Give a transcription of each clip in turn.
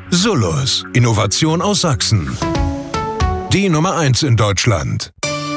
Sullus, Innovation aus Sachsen. Die Nummer 1 in Deutschland.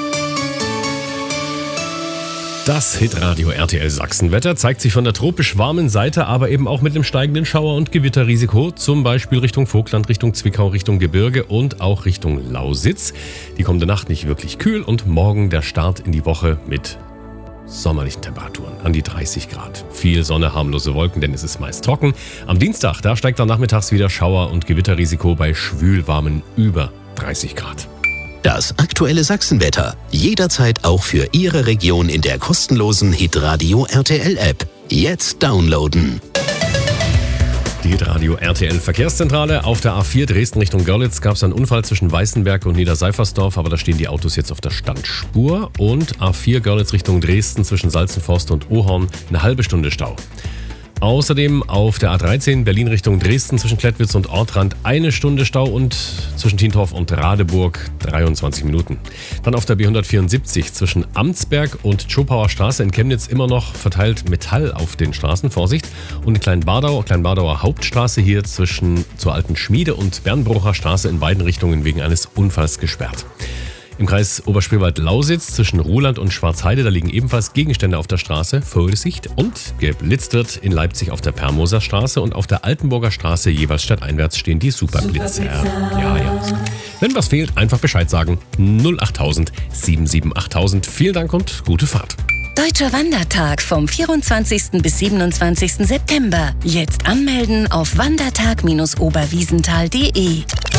Das Hitradio RTL Sachsenwetter zeigt sich von der tropisch warmen Seite, aber eben auch mit einem steigenden Schauer- und Gewitterrisiko, zum Beispiel Richtung Vogtland, Richtung Zwickau, Richtung Gebirge und auch Richtung Lausitz. Die kommende Nacht nicht wirklich kühl und morgen der Start in die Woche mit sommerlichen Temperaturen an die 30 Grad. Viel Sonne, harmlose Wolken, denn es ist meist trocken. Am Dienstag, da steigt dann nachmittags wieder Schauer- und Gewitterrisiko bei schwülwarmen über 30 Grad. Das aktuelle Sachsenwetter. Jederzeit auch für Ihre Region in der kostenlosen Hitradio RTL App. Jetzt downloaden. Die Hitradio RTL Verkehrszentrale. Auf der A4 Dresden Richtung Görlitz gab es einen Unfall zwischen Weißenberg und Niederseifersdorf, aber da stehen die Autos jetzt auf der Standspur. Und A4 Görlitz Richtung Dresden zwischen Salzenforst und Ohorn eine halbe Stunde Stau. Außerdem auf der A13 Berlin Richtung Dresden zwischen Klettwitz und Ortrand eine Stunde Stau und zwischen Tientorf und Radeburg 23 Minuten. Dann auf der B174 zwischen Amtsberg und Tschopauer Straße in Chemnitz immer noch verteilt Metall auf den Straßen, Vorsicht. Und in Kleinbadauer Hauptstraße hier zwischen zur Alten Schmiede und Bernbrucher Straße in beiden Richtungen wegen eines Unfalls gesperrt. Im Kreis Oberspreewald-Lausitz zwischen Ruhland und Schwarzheide, da liegen ebenfalls Gegenstände auf der Straße, Vorsicht. Und geblitzt wird in Leipzig auf der Permoser Straße und auf der Altenburger Straße jeweils stadteinwärts stehen die Superblitzer. Ja. Wenn was fehlt, einfach Bescheid sagen. 08000 77 8000. Vielen Dank und gute Fahrt. Deutscher Wandertag vom 24. bis 27. September. Jetzt anmelden auf wandertag-oberwiesenthal.de.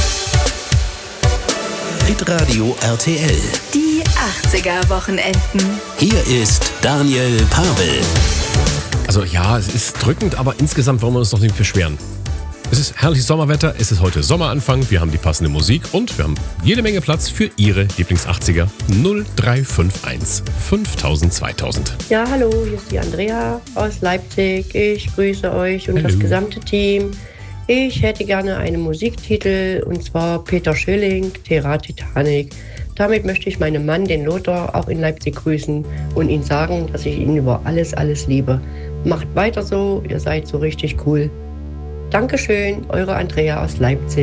Hitradio RTL. Die 80er-Wochenenden. Hier ist Daniel Pavel. Also ja, es ist drückend, aber insgesamt wollen wir uns noch nicht beschweren. Es ist herrliches Sommerwetter, es ist heute Sommeranfang, wir haben die passende Musik und wir haben jede Menge Platz für Ihre Lieblings-80er. 0351 5000 2000. Ja, hallo, hier ist die Andrea aus Leipzig. Ich grüße euch und das gesamte Team. Ich hätte gerne einen Musiktitel, und zwar Peter Schilling, Terra Titanic. Damit möchte ich meinen Mann, den Lothar, auch in Leipzig grüßen und ihm sagen, dass ich ihn über alles liebe. Macht weiter so, ihr seid so richtig cool. Dankeschön, eure Andrea aus Leipzig.